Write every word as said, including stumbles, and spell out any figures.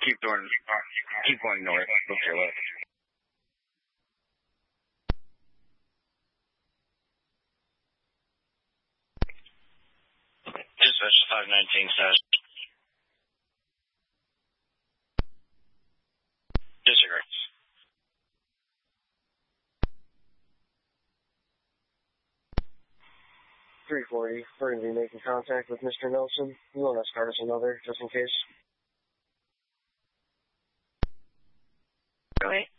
keep going, keep going north, look to your left. Dispatch five nineteen status. Disregard. three forty, we're going to be making contact with Mister Nelson. You want to start us another, just in case? Go ahead.